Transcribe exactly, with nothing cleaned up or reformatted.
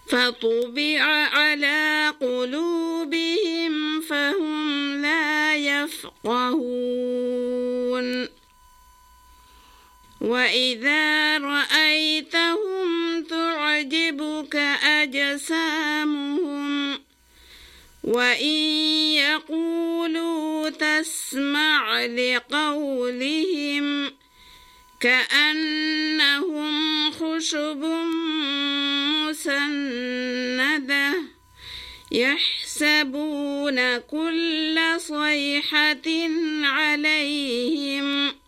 فطبع على قلوبهم فهم لا يفقهون وإذا رأيتهم تعجبك أجسامهم وإن يقولوا تسمع لقولهم كأنهم خشب مسندة يحسبون كل صيحة عليهم